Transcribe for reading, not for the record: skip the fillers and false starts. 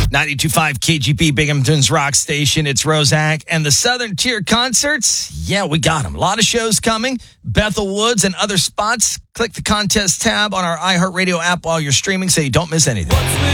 92.5 KGP Binghamton's Rock Station. It's Roszak. And the Southern Tier concerts, yeah, we got them. A lot of shows coming. Bethel Woods and other spots. Click the contest tab on our iHeartRadio app while you're streaming so you don't miss anything.